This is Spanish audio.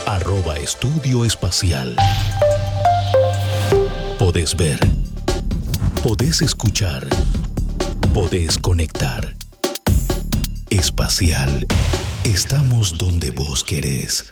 @Estudio Espacial. Podés ver, podés escuchar, podés conectar. Espacial. Estamos donde vos querés.